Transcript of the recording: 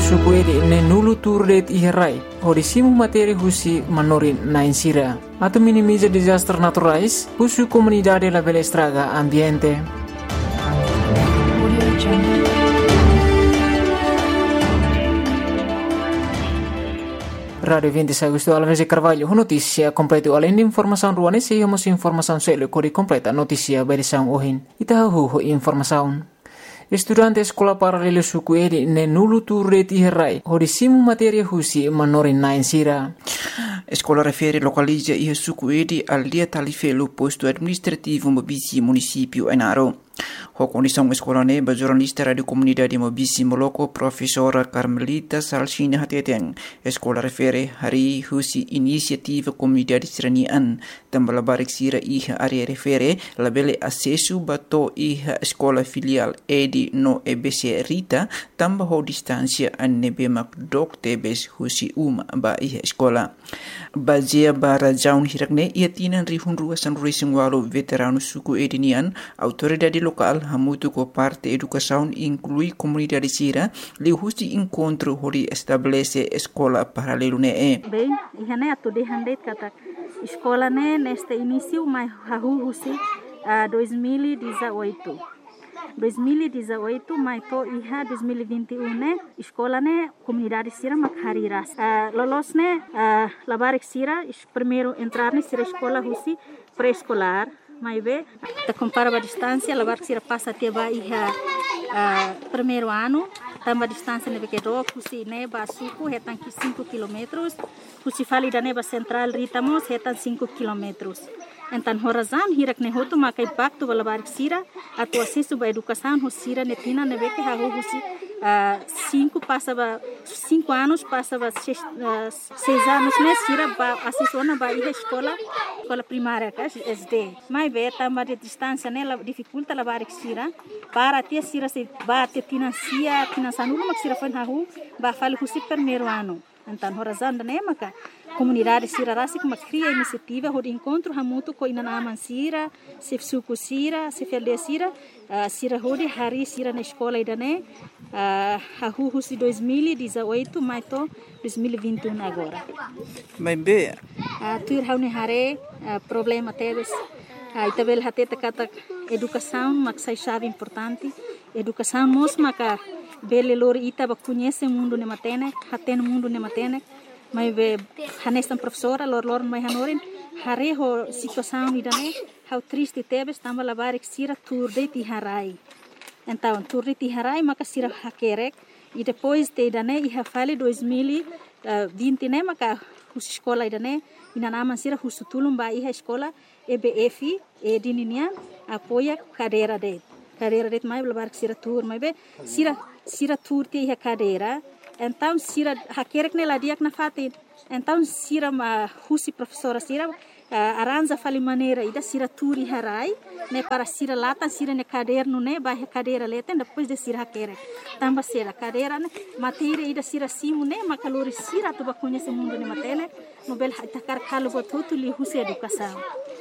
suku edi ne nulu turdet iherai hodisimu materi husi manorin na insira atau minimiza disaster naturais husu comunidade la bela estraga ambiente. Radio 26 Agosto Alves Carvalho, notícia completa além de informação ruane se temos informação selo kodi completa notícia berisang ohin itahu informação. Estudante escola paralelo suku edi ne nulu turret iherai hodisimu materia husi manorin na insira. Escola refere localizza i suku edi al dia talifelo posto administrativo Mobisi município Enaro. Ho condição escola neba jornalista radio comunidade Mobisi Moloko professora Carmelita Salsina Hateteng. Escola refere hari husi inisiativa comunidade seranian tambah barik sira iha area refere labele acesso bato iha escola filial edi no EBC Rita tambah ho distancia anebe mak dok tebes husi ba iha escola. Bazia bara jaun hirakne ia tinan rihun ruasan racing walu veterano suku edinian autoridade lokal hamutu ko parte educação inclui comunidade sira li husi encontro hori estabelece escola paralelo ne bem ihane atu de handet kata escola ne neste início mai hahu husi 2018 mai to iha 2021 ne escola ne comunidade sira makhariras lolos ne labarik sira primeiro entrar ne sira escola husi pré-escolar mai be ta compara a distância labar sira passa até ba iha primeiro ano tamba distância ne que do husi ne ba suku hetan 5 km husi fali da ne ba central ritamos hetan 5 km. Entan horazan hirak ne hotu makai paktu balabarik sira atu acesso ba educação husira ne tina ne beke ha husi 5 anos passa 6 anos ne sira ba acesso na ba escola primária ka SD mai be tamba de distância ne la dificulta labarik sira para ter sira se ba te financia finançando mak sira fan ha ba fali husi primeiro ano. Então, horazan ne maka comunidade sira rasi kuma cria iniciativa hod encontro hamutu ko inanaman sira se suku sira se felde sira sira hodi hari sira na escola idane hahu husi 2018 mai to 2021 agora mai be tur haune hare problema tebes itabel hateta kata educação mak sai chave importante educação mos maka bele lor ita ba conhece mundo ne matene haten mundo ne matene mai be hanestan professora lor mai hanorin hare ho situação idane how triste tebes tamba labarik sira turde ti harai então turde ti harai maka sira hakerek e depois de idane iha fale 2020 ne maka hus escola idane inanaman sira husutulum ba iha escola EBF e dininian apoia cadeira de mai labarik sira tur mai be sira tur ti iha cadeira. Então sira hakerek ne ladiak na fatin então sira ma husi professora sira aranja fali maneira ida sira turi harai ne para sira latan sira ne caderno ne ba cadeira leten depois de sira hakerek tamba sira cadeira ne matéria ida sira simu ne makalori sira tu ba conhece mundo ne matene no bel takar kalu botutu li husi educação